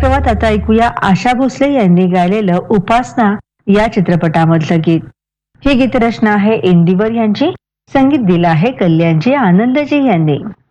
कार्यक्रमात आता ऐकूया आशा भोसले यांनी गायलेलं उपासना या चित्रपटामधलं गीत. ही गीतरचना आहे इंदिवर यांची, संगीत दिलं आहे कल्याणजी आनंदजी यांनी.